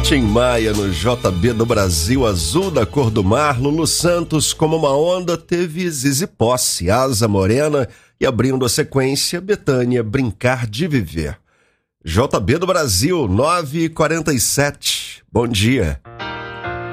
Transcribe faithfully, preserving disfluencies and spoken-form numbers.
Tim Maia no J B do Brasil, Azul da Cor do Mar. Lulu Santos, Como uma Onda, teve Zizi Posse, Asa Morena, e abrindo a sequência, Bethânia, Brincar de Viver. J B do Brasil, nove e quarenta e sete. Bom dia.